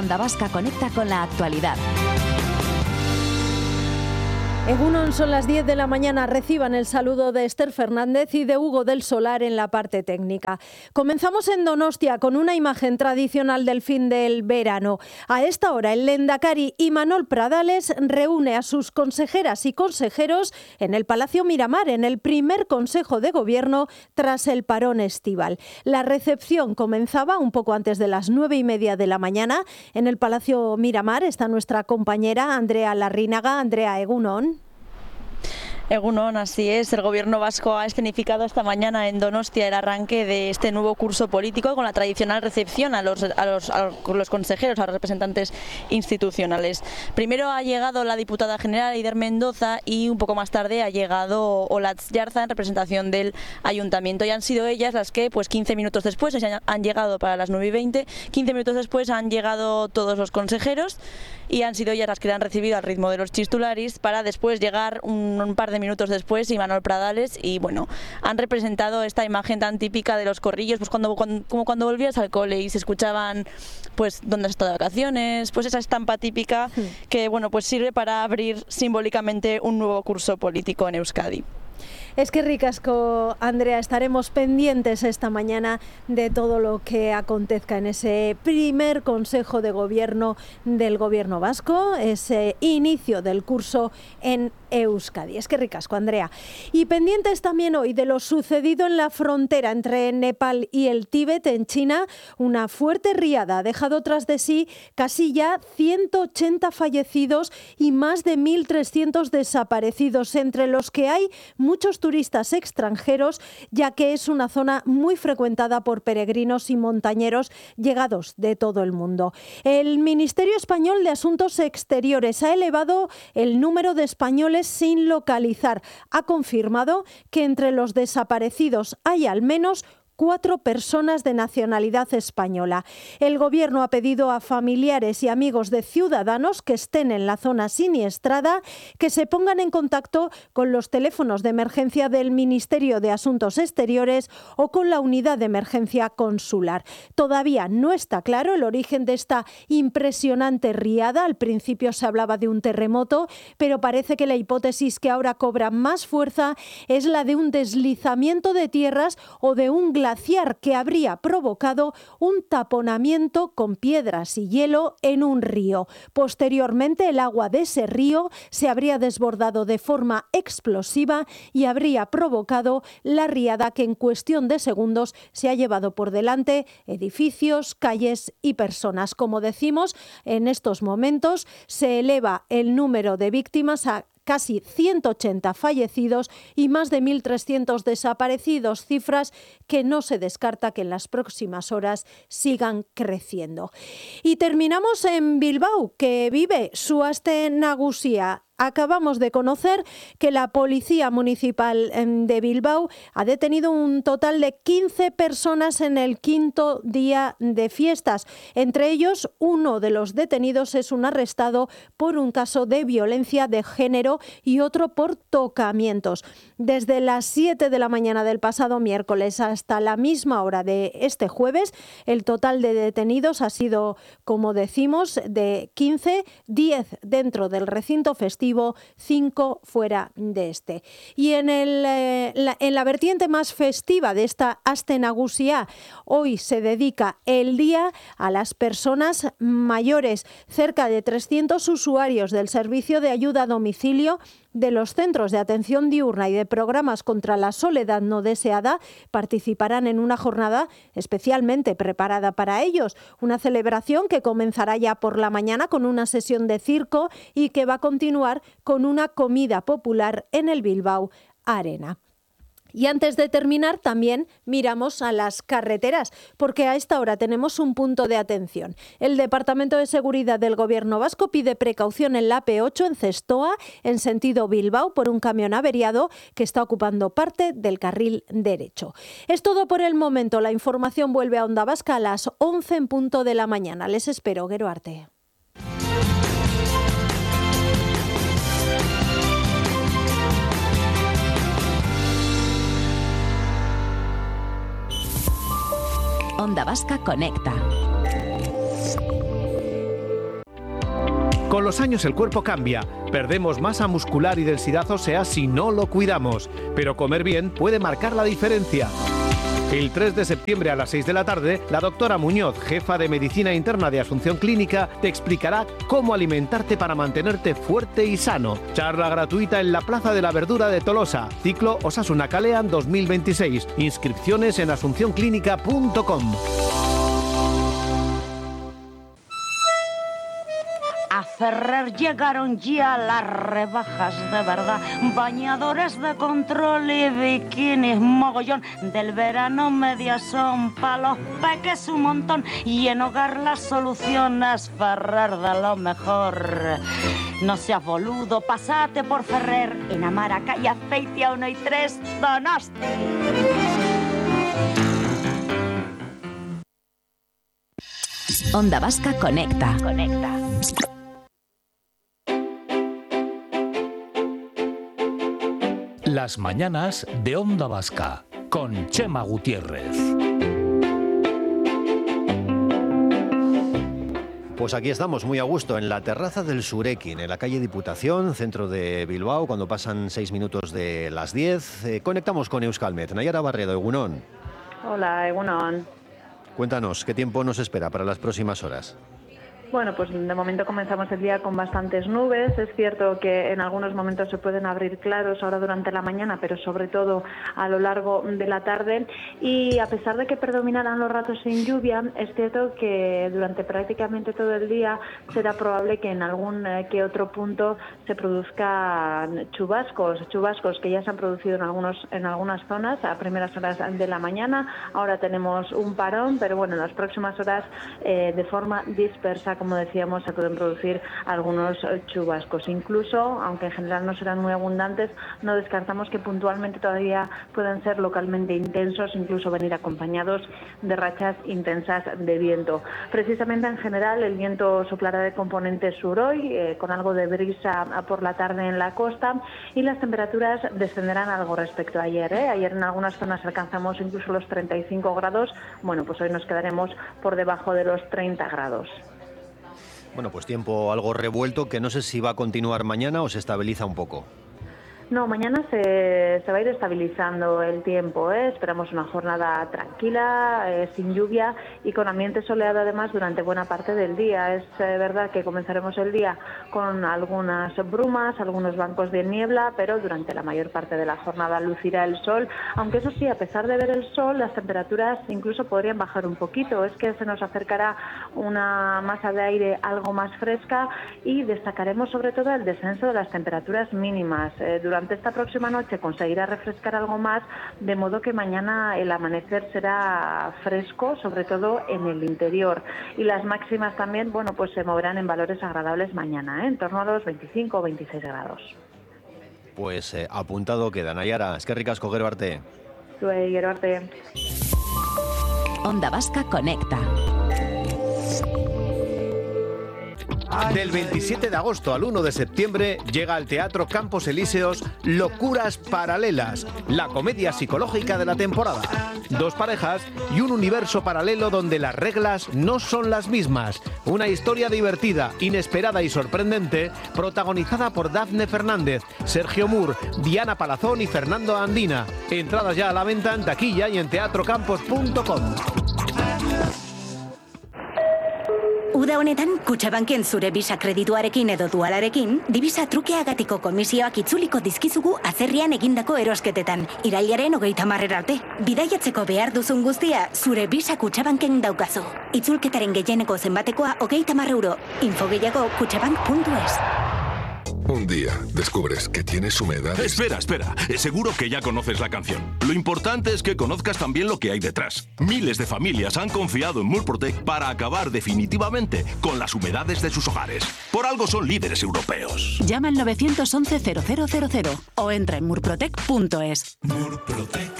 Onda Vasca conecta con la actualidad. Egunon, son las 10 de la mañana. Reciban el saludo de Esther Fernández y de Hugo del Solar en la parte técnica. Comenzamos en Donostia con una imagen tradicional del fin del verano. A esta hora, el Lehendakari Imanol Pradales reúne a sus consejeras y consejeros en el Palacio Miramar, en el primer Consejo de Gobierno tras el parón estival. La recepción comenzaba un poco antes de las 9:30 de la mañana. En el Palacio Miramar está nuestra compañera Andrea Larrínaga. Andrea, egunon. Egunon, así es. El Gobierno vasco ha escenificado esta mañana en Donostia el arranque de este nuevo curso político con la tradicional recepción a los consejeros, a los representantes institucionales. Primero ha llegado la diputada general Eider Mendoza y un poco más tarde ha llegado Olatz Yarza en representación del ayuntamiento. Y han sido ellas las que, 15 minutos después, han llegado para las 9:20, 15 minutos después han llegado todos los consejeros y han sido ellas las que le han recibido al ritmo de los chistularis para después llegar un par de minutos después Imanol Pradales y han representado esta imagen tan típica de los corrillos, como cuando volvías al cole y se escuchaban dónde has estado de vacaciones, esa estampa típica que sirve para abrir simbólicamente un nuevo curso político en Euskadi. Es que ricasco, Andrea, estaremos pendientes esta mañana de todo lo que acontezca en ese primer Consejo de Gobierno del Gobierno vasco, ese inicio del curso en Euskadi. Es que ricasco, Andrea. Y pendientes también hoy de lo sucedido en la frontera entre Nepal y el Tíbet en China. Una fuerte riada ha dejado tras de sí casi ya 180 fallecidos y más de 1.300 desaparecidos, entre los que hay muchos turistas extranjeros, ya que es una zona muy frecuentada por peregrinos y montañeros llegados de todo el mundo. El Ministerio Español de Asuntos Exteriores ha elevado el número de españoles sin localizar. Ha confirmado que entre los desaparecidos hay al menos 4 personas de nacionalidad española. El Gobierno ha pedido a familiares y amigos de ciudadanos que estén en la zona siniestrada que se pongan en contacto con los teléfonos de emergencia del Ministerio de Asuntos Exteriores o con la unidad de emergencia consular. Todavía no está claro el origen de esta impresionante riada. Al principio se hablaba de un terremoto, pero parece que la hipótesis que ahora cobra más fuerza es la de un deslizamiento de tierras o de un glaciar que habría provocado un taponamiento con piedras y hielo en un río. Posteriormente, el agua de ese río se habría desbordado de forma explosiva y habría provocado la riada que en cuestión de segundos se ha llevado por delante edificios, calles y personas. Como decimos, en estos momentos se eleva el número de víctimas a casi 180 fallecidos y más de 1.300 desaparecidos, cifras que no se descarta que en las próximas horas sigan creciendo. Y terminamos en Bilbao, que vive su Aste Nagusia. Acabamos de conocer que la Policía Municipal de Bilbao ha detenido un total de 15 personas en el quinto día de fiestas. Entre ellos, uno de los detenidos es un arrestado por un caso de violencia de género y otro por tocamientos. Desde las 7 de la mañana del pasado miércoles hasta la misma hora de este jueves, el total de detenidos ha sido, como decimos, de 15, 10 dentro del recinto festivo, 5 fuera de este. Y en la vertiente más festiva de esta Aste Nagusia, hoy se dedica el día a las personas mayores. Cerca de 300 usuarios del servicio de ayuda a domicilio, de los centros de atención diurna y de programas contra la soledad no deseada participarán en una jornada especialmente preparada para ellos. Una celebración que comenzará ya por la mañana con una sesión de circo y que va a continuar con una comida popular en el Bilbao Arena. Y antes de terminar, también miramos a las carreteras, porque a esta hora tenemos un punto de atención. El Departamento de Seguridad del Gobierno vasco pide precaución en la P8 en Zestoa, en sentido Bilbao, por un camión averiado que está ocupando parte del carril derecho. Es todo por el momento. La información vuelve a Onda Vasca a las 11 en punto de la mañana. Les espero, Gero arte. Onda Vasca conecta. Con los años el cuerpo cambia, perdemos masa muscular y densidad ósea si no lo cuidamos, pero comer bien puede marcar la diferencia. El 3 de septiembre a las 6 de la tarde, la doctora Muñoz, jefa de Medicina Interna de Asunción Clínica, te explicará cómo alimentarte para mantenerte fuerte y sano. Charla gratuita en la Plaza de la Verdura de Tolosa. Ciclo Osasuna Kalean 2026. Inscripciones en asuncionclínica.com. A Ferrer llegaron ya las rebajas de verdad. Bañadores de control y bikinis, mogollón. Del verano medias son pa' los peques un montón. Y en hogar las soluciones Ferrer de lo mejor. No seas boludo, pasate por Ferrer. En Amara, calle Azpeitia 1 y 3, Donosti. Onda Vasca Conecta. Las mañanas de Onda Vasca con Chema Gutiérrez. Pues aquí estamos muy a gusto en la terraza del Surekin, en la calle Diputación, centro de Bilbao, cuando pasan 6 minutos de las 10. Conectamos con Euskalmet. Nayara Barredo, Egunon. Hola, Egunon. Cuéntanos, ¿qué tiempo nos espera para las próximas horas? Bueno, pues de momento comenzamos el día con bastantes nubes. Es cierto que en algunos momentos se pueden abrir claros ahora durante la mañana, pero sobre todo a lo largo de la tarde. Y a pesar de que predominarán los ratos sin lluvia, es cierto que durante prácticamente todo el día será probable que en algún que otro punto se produzcan chubascos que ya se han producido en algunas zonas a primeras horas de la mañana. Ahora tenemos un parón, pero bueno, en las próximas horas de forma dispersa, como decíamos, se pueden producir algunos chubascos. Incluso, aunque en general no serán muy abundantes, no descartamos que puntualmente todavía pueden ser localmente intensos, incluso venir acompañados de rachas intensas de viento. Precisamente en general el viento soplará de componente sur hoy, con algo de brisa por la tarde en la costa, y las temperaturas descenderán algo respecto a ayer. Ayer en algunas zonas alcanzamos incluso los 35 grados, bueno, pues hoy nos quedaremos por debajo de los 30 grados. Bueno, pues tiempo algo revuelto, que no sé si va a continuar mañana o se estabiliza un poco. No, mañana se va a ir estabilizando el tiempo. Esperamos una jornada tranquila, sin lluvia y con ambiente soleado además durante buena parte del día. Es verdad que comenzaremos el día con algunas brumas, algunos bancos de niebla, pero durante la mayor parte de la jornada lucirá el sol. Aunque eso sí, a pesar de ver el sol, las temperaturas incluso podrían bajar un poquito. Es que se nos acercará una masa de aire algo más fresca y destacaremos sobre todo el descenso de las temperaturas mínimas. Durante esta próxima noche conseguirá refrescar algo más, de modo que mañana el amanecer será fresco, sobre todo en el interior. Y las máximas también, bueno, pues se moverán en valores agradables mañana, en torno a los 25 o 26 grados. Pues apuntado queda. Nayara, eskerrik asko, gero arte. Gero arte. Onda Vasca Conecta. Del 27 de agosto al 1 de septiembre llega al Teatro Campos Elíseos Locuras Paralelas, la comedia psicológica de la temporada. 2 parejas y un universo paralelo donde las reglas no son las mismas. Una historia divertida, inesperada y sorprendente, protagonizada por Dafne Fernández, Sergio Moore, Diana Palazón y Fernando Andina. Entradas ya a la venta en taquilla y en teatrocampos.com. Uda honetan, Kutxabanken zure Visa kredituarekin edo dualarekin, Divisa trukeagatiko komisioak itzuliko dizkizugu atzerrian egindako erosketetan, irailaren 30 arte. Bidaiatzeko behar duzun guztia, zure Visa Kutxabanken daukazu. Itzulketaren gehieneko zenbatekoa 30 €. Info gehiago kutxabank.es. Un día descubres que tienes humedades. Espera. Seguro que ya conoces la canción. Lo importante es que conozcas también lo que hay detrás. Miles de familias han confiado en Murprotec para acabar definitivamente con las humedades de sus hogares. Por algo son líderes europeos. Llama al 911 0000 o entra en murprotec.es. Murprotec.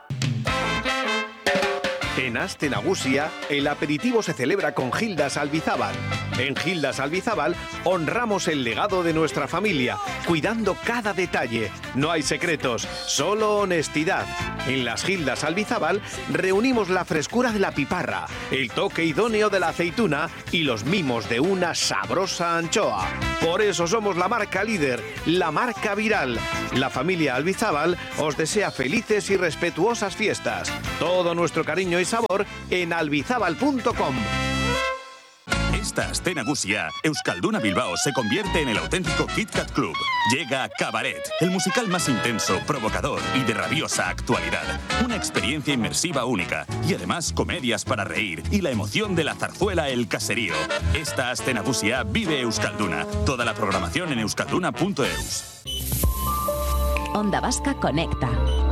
En Aste Nagusia, el aperitivo se celebra con Gildas Albizábal. En Gildas Albizábal honramos el legado de nuestra familia, cuidando cada detalle. No hay secretos, solo honestidad. En Las Gildas Albizábal reunimos la frescura de la piparra, el toque idóneo de la aceituna y los mimos de una sabrosa anchoa. Por eso somos la marca líder, la marca viral. La familia Albizábal os desea felices y respetuosas fiestas. Todo nuestro cariño y sabor en albizabal.com. Esta Aste Nagusia, Euskalduna Bilbao se convierte en el auténtico Kit Kat Club. Llega Cabaret, el musical más intenso, provocador y de rabiosa actualidad. Una experiencia inmersiva única y además comedias para reír y la emoción de la zarzuela El Caserío. Esta Aste Nagusia vive Euskalduna. Toda la programación en euskalduna.eus. Onda Vasca conecta.